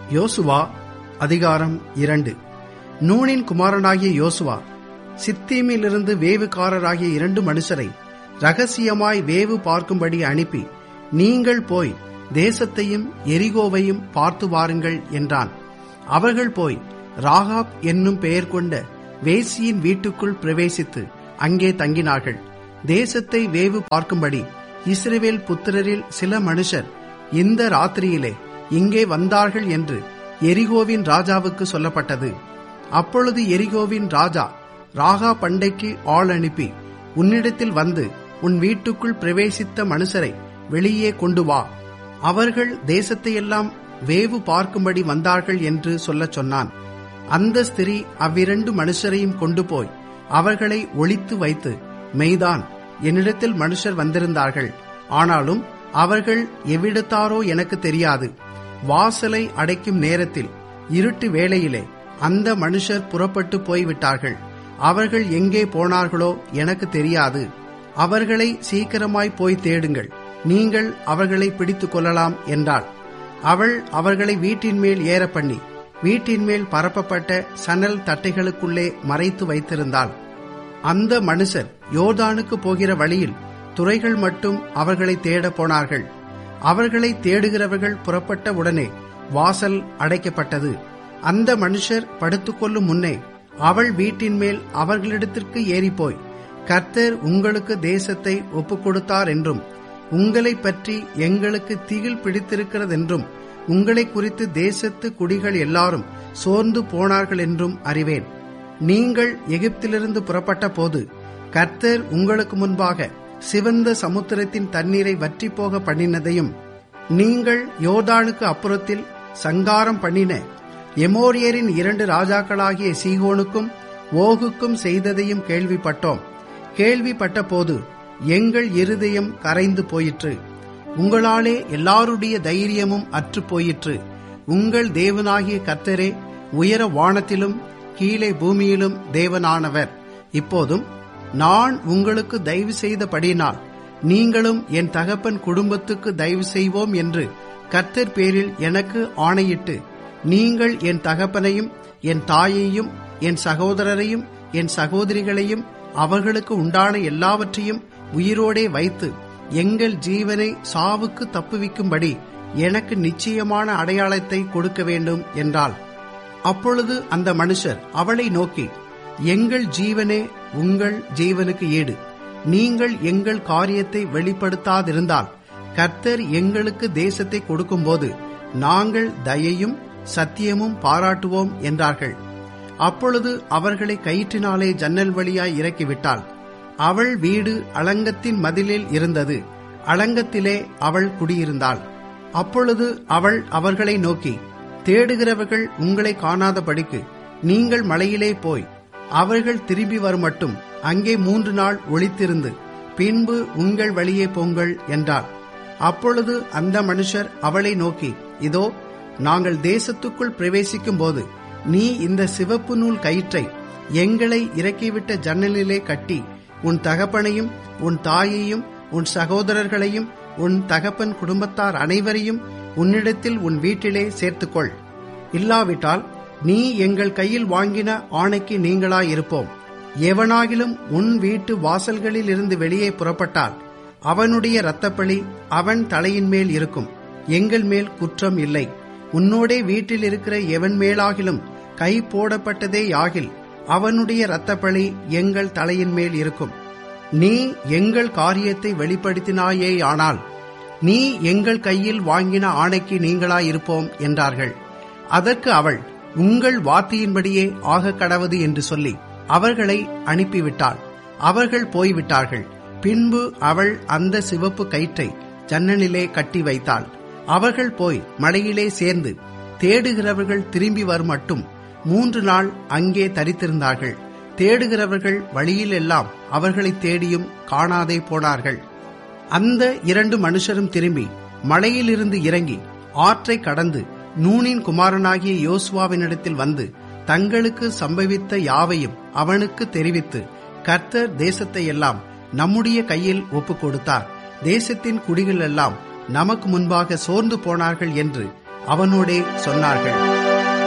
யோசுவா அதிகாரம் 2. நூனின் குமாரனாகிய யோசுவா சித்தீமிலிருந்து வேவுகாரராகிய 2 மனுஷரை ரகசியமாய் வேவு பார்க்கும்படி அனுப்பி, நீங்கள் போய் தேசத்தையும் எரிகோவையும் பார்த்து வாருங்கள் என்றான். அவர்கள் போய் ராகாப் என்னும் பெயர் கொண்ட வேசியின் வீட்டுக்குள் பிரவேசித்து அங்கே தங்கினார்கள். தேசத்தை வேவு பார்க்கும்படி இஸ்ரவேல் புத்திரரில் சில மனுஷர் இந்த ராத்திரியிலே இங்கே வந்தார்கள் என்று எரிகோவின் ராஜாவுக்கு சொல்லப்பட்டது. அப்பொழுது எரிகோவின் ராஜா ராகாப் பண்டைக்கு ஆள் அனுப்பி, உன்னிடத்தில் வந்து உன் வீட்டுக்குள் பிரவேசித்த மனுஷரை வெளியே கொண்டு வா, அவர்கள் தேசத்தையெல்லாம் வேவு பார்க்கும்படி வந்தார்கள் என்று சொல்லச் சொன்னான். அந்த ஸ்திரீ அவ்விரண்டு மனுஷரையும் கொண்டு போய் அவர்களை ஒளித்து வைத்து, மெய்தான், என்னிடத்தில் மனுஷர் வந்திருந்தார்கள், ஆனாலும் அவர்கள் எவ்விடத்தாரோ எனக்கு தெரியாது. வாசலை அடைக்கும் நேரத்தில் இருட்டு வேளையிலே அந்த மனுஷர் புறப்பட்டு போய்விட்டார்கள். அவர்கள் எங்கே போனார்களோ எனக்கு தெரியாது. அவர்களை சீக்கிரமாய் போய் தேடுங்கள், நீங்கள் அவர்களை பிடித்துக் கொள்ளலாம் என்றாள். அவள் அவர்களை வீட்டின் மேல் ஏற பண்ணி வீட்டின் மேல் பரப்பப்பட்ட சணல் தட்டைகளுக்குள்ளே மறைத்து வைத்திருந்தாள். அந்த மனுஷர் யோர்தானுக்கு போகிற வழியில் துறைகள் மட்டும் அவர்களை தேட போனார்கள். அவர்களை தேடுகிறவர்கள் புறப்பட்ட உடனே வாசல் அடைக்கப்பட்டது. அந்த மனுஷர் படுத்துக்கொள்ளும் முன்னே அவள் வீட்டின் மேல் அவர்களிடத்திற்கு ஏறிப்போய், கர்த்தர் உங்களுக்கு தேசத்தை ஒப்புக் கொடுத்தார் என்றும், உங்களை பற்றி எங்களுக்கு திகில் பிடித்திருக்கிறதென்றும், உங்களை குறித்து தேசத்து குடிகள் எல்லாரும் சோர்ந்து போனார்கள் என்றும் அறிவேன். நீங்கள் எகிப்திலிருந்து புறப்பட்ட போது கர்த்தர் உங்களுக்கு முன்பாக சிவந்த சமுத்திரத்தின் தண்ணீரை வற்றி போக பண்ணினதையும், நீங்கள் யோர்தானுக்கு அப்புறத்தில் சங்காரம் பண்ணின எமோரியரின் 2 ராஜாக்களாகிய சீகோனுக்கும் ஓகுக்கும் செய்ததையும் கேள்விப்பட்டோம். கேள்விப்பட்ட போது எங்கள் இருதயம் கரைந்து போயிற்று. உங்களாலே எல்லாருடைய தைரியமும் அற்று போயிற்று. உங்கள் தேவனாகிய கர்த்தரே உயர வானத்திலும் கீழே பூமியிலும் தேவனானவர். இப்போதும் நான் உங்களுக்கு தயவு செய்தபடியினால் நீங்களும் என் தகப்பன் குடும்பத்துக்கு தயவு செய்வோம் என்று கர்த்தர் பேரில் எனக்கு ஆணையிட்டு, நீங்கள் என் தகப்பனையும் என் தாயையும் என் சகோதரரையும் என் சகோதரிகளையும் அவர்களுக்கு உண்டான எல்லாவற்றையும் உயிரோடே வைத்து எங்கள் ஜீவனை சாவுக்கு தப்புவிக்கும்படி எனக்கு நிச்சயமான அடையாளத்தை கொடுக்க வேண்டும் என்றாள். அப்பொழுது அந்த மனுஷர் அவளை நோக்கி, எங்கள் ஜீவனே உங்கள் ஜீவனுக்கு ஈடு. நீங்கள் எங்கள் காரியத்தை வெளிப்படுத்தாதிருந்தால் கர்த்தர் எங்களுக்கு தேசத்தை கொடுக்கும்போது நாங்கள் தயையும் சத்தியமும் பாராட்டுவோம் என்றார்கள். அப்பொழுது அவர்களை கயிற்றினாலே ஜன்னல் வழியாய் இறக்கிவிட்டாள். அவள் வீடு அலங்கத்தின் மதிலில் இருந்தது. அலங்கத்திலே அவள் குடியிருந்தாள். அப்பொழுது அவள் அவர்களை நோக்கி, தேடுகிறவர்கள் உங்களை காணாதபடிக்கு நீங்கள் மலையிலே போய் அவர்கள் திரும்பி வருமட்டும் அங்கே 3 நாள் ஒளித்திருந்து பின்பு உங்கள் வழியே போங்கள் என்றார். அப்பொழுது அந்த மனுஷர் அவளை நோக்கி, இதோ, நாங்கள் தேசத்துக்குள் பிரவேசிக்கும் போது நீ இந்த சிவப்பு நூல் கயிற்றை எங்களை இறக்கிவிட்ட ஜன்னலிலே கட்டி உன் தகப்பனையும் உன் தாயையும் உன் சகோதரர்களையும் உன் தகப்பன் குடும்பத்தார் அனைவரையும் உன்னிடத்தில் உன் வீட்டிலே சேர்த்துக்கொள். இல்லாவிட்டால் நீ எங்கள் கையில் வாங்கின ஆணைக்கு நீங்களாயிருப்போம். எவனாகிலும் உன் வீட்டு வாசல்களில் இருந்து வெளியே புறப்பட்டால் அவனுடைய இரத்தப்பழி அவன் தலையின் மேல் இருக்கும். எங்கள் மேல் குற்றம் இல்லை. உன்னோடே வீட்டில் இருக்கிற எவன் மேலாகிலும் கை போடப்பட்டதே யாகில் அவனுடைய இரத்தப்பழி எங்கள் தலையின் மேல் இருக்கும். நீ எங்கள் காரியத்தை வெளிப்படுத்தினாயேயானால் நீ எங்கள் கையில் வாங்கின ஆணைக்கு நீங்களாயிருப்போம் என்றார்கள். அதற்கு அவள், உங்கள் வார்த்தையின்படியே ஆக கடவது என்று சொல்லி அவர்களை அனுப்பிவிட்டாள். அவர்கள் போய்விட்டார்கள். பின்பு அவள் அந்த சிவப்பு கயிற்றை ஜன்னலிலே கட்டி வைத்தாள். அவர்கள் போய் மலையிலே சேர்ந்து தேடுகிறவர்கள் திரும்பி வருமட்டும் 3 நாள் அங்கே தரித்திருந்தார்கள். தேடுகிறவர்கள் வழியிலெல்லாம் அவர்களை தேடியும் காணாதே போனார்கள். அந்த 2 மனுஷரும் திரும்பி மலையிலிருந்து இறங்கி ஆற்றை கடந்து நூனின் குமாரனாகிய யோசுவாவினிடத்தில் வந்து தங்களுக்கு சம்பவித்த யாவையும் அவனுக்கு தெரிவித்து, கர்த்தர் தேசத்தை எல்லாம் நம்முடைய கையில் ஒப்புக் கொடுத்தார், தேசத்தின் குடிகள் எல்லாம் நமக்கு முன்பாக சோர்ந்து போனார்கள் என்று அவனோடே சொன்னார்கள்.